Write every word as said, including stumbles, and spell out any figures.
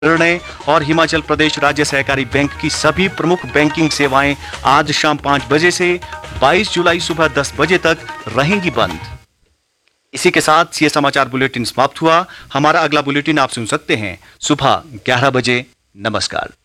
निर्णय और हिमाचल प्रदेश राज्य सहकारी बैंक की सभी प्रमुख बैंकिंग सेवाएं आज शाम पाँच बजे से बाईस जुलाई सुबह दस बजे तक रहेंगी बंद। इसी के साथ ये समाचार बुलेटिन समाप्त हुआ। हमारा अगला बुलेटिन आप सुन सकते हैं सुबह ग्यारह बजे। नमस्कार।